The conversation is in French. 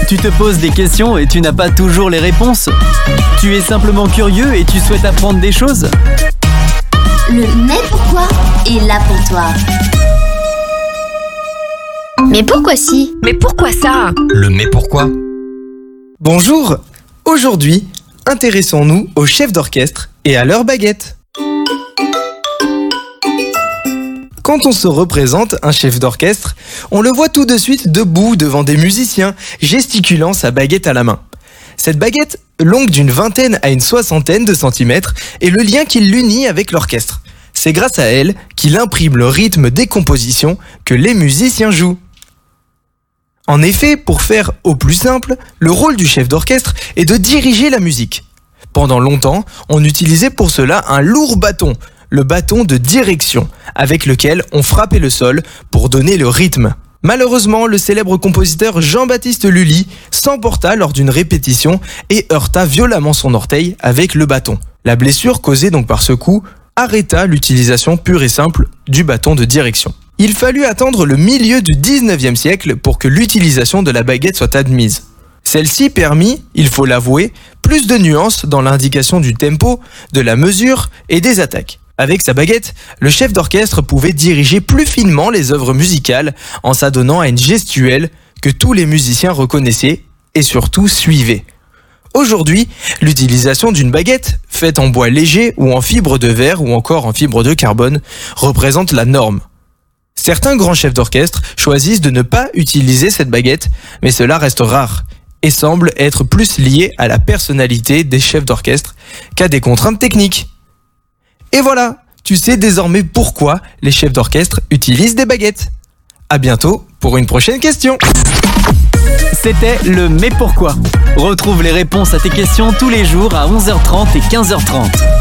Tu te poses des questions et tu n'as pas toujours les réponses. Tu es simplement curieux et tu souhaites apprendre des choses. Le mais pourquoi est là pour toi. Mais pourquoi si? Mais pourquoi ça? Le mais pourquoi? Bonjour! Aujourd'hui, intéressons-nous aux chefs d'orchestre et à leurs baguettes. Quand on se représente un chef d'orchestre, on le voit tout de suite debout devant des musiciens, gesticulant sa baguette à la main. Cette baguette, longue d'une vingtaine à une soixantaine de centimètres, est le lien qui l'unit avec l'orchestre. C'est grâce à elle qu'il imprime le rythme des compositions que les musiciens jouent. En effet, pour faire au plus simple, le rôle du chef d'orchestre est de diriger la musique. Pendant longtemps, on utilisait pour cela un lourd bâton, le bâton de direction, avec lequel on frappait le sol pour donner le rythme. Malheureusement, le célèbre compositeur Jean-Baptiste Lully s'emporta lors d'une répétition et heurta violemment son orteil avec le bâton. La blessure causée donc par ce coup arrêta l'utilisation pure et simple du bâton de direction. Il fallut attendre le milieu du 19e siècle pour que l'utilisation de la baguette soit admise. Celle-ci permit, il faut l'avouer, plus de nuances dans l'indication du tempo, de la mesure et des attaques. Avec sa baguette, le chef d'orchestre pouvait diriger plus finement les œuvres musicales en s'adonnant à une gestuelle que tous les musiciens reconnaissaient et surtout suivaient. Aujourd'hui, l'utilisation d'une baguette, faite en bois léger ou en fibre de verre ou encore en fibre de carbone, représente la norme. Certains grands chefs d'orchestre choisissent de ne pas utiliser cette baguette, mais cela reste rare et semble être plus lié à la personnalité des chefs d'orchestre qu'à des contraintes techniques. Et voilà, tu sais désormais pourquoi les chefs d'orchestre utilisent des baguettes. À bientôt pour une prochaine question. C'était le mais pourquoi. Retrouve les réponses à tes questions tous les jours à 11h30 et 15h30.